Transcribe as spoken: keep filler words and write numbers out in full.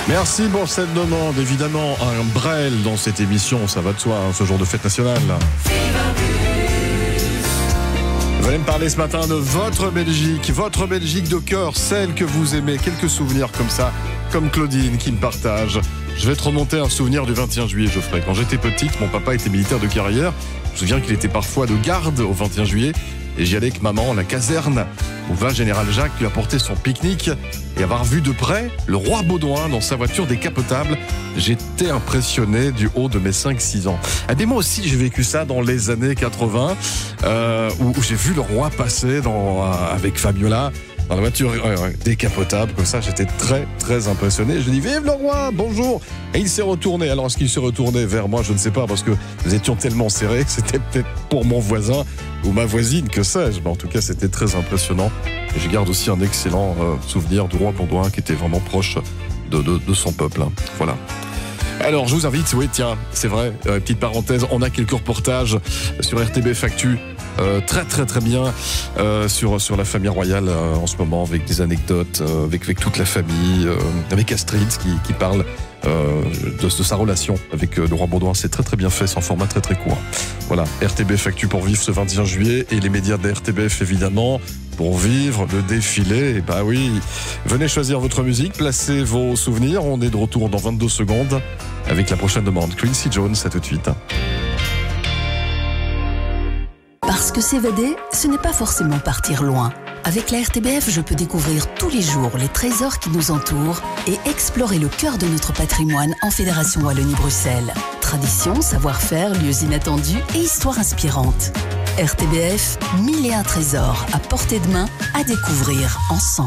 Merci pour cette demande. Évidemment, un Brel dans cette émission, ça va de soi, hein, ce jour de fête nationale. Vous allez me parler ce matin de votre Belgique, votre Belgique de cœur, celle que vous aimez. Quelques souvenirs comme ça, comme Claudine qui me partage. Je vais te remonter un souvenir du vingt et un juillet, Geoffrey. Quand j'étais petite, mon papa était militaire de carrière. Je me souviens qu'il était parfois de garde au vingt et un juillet. Et j'y allais avec maman, la caserne, où va Général Jacques lui apporter son pique-nique. Et avoir vu de près le roi Baudouin dans sa voiture décapotable, j'étais impressionné du haut de mes cinq six ans. Eh bien, moi aussi, j'ai vécu ça dans les années quatre-vingts, euh, où, où j'ai vu le roi passer dans, euh, avec Fabiola dans la voiture euh, décapotable. Comme ça, j'étais très, très impressionné. Je dis, vive le roi, bonjour. Et il s'est retourné. Alors, est-ce qu'il s'est retourné vers moi? Je ne sais pas, parce que nous étions tellement serrés que c'était peut-être pour mon voisin ou ma voisine, que sais-je. Mais en tout cas, c'était très impressionnant. Et je garde aussi un excellent euh, souvenir du roi Baudouin qui était vraiment proche de, de, de son peuple. Hein. Voilà. Alors, je vous invite, oui, tiens, c'est vrai, euh, petite parenthèse, on a quelques reportages sur R T B F Actu, euh, très très très bien, euh, sur, sur la famille royale euh, en ce moment, avec des anecdotes, euh, avec, avec toute la famille, euh, avec Astrid qui, qui parle euh, de, de sa relation avec euh, le roi Baudouin. C'est très très bien fait, c'est en format très très court. Voilà, R T B F Actu pour vivre ce vingt et un juillet, et les médias de R T B F évidemment, pour vivre le défilé. Et bah oui, venez choisir votre musique, placez vos souvenirs. On est de retour dans vingt-deux secondes avec la prochaine demande. Quincy Jones, à tout de suite. Parce que s'évader, ce n'est pas forcément partir loin. Avec la R T B F, je peux découvrir tous les jours les trésors qui nous entourent et explorer le cœur de notre patrimoine en Fédération Wallonie-Bruxelles. Tradition, savoir-faire, lieux inattendus et histoires inspirantes. R T B F, mille et un trésors à portée de main à découvrir ensemble.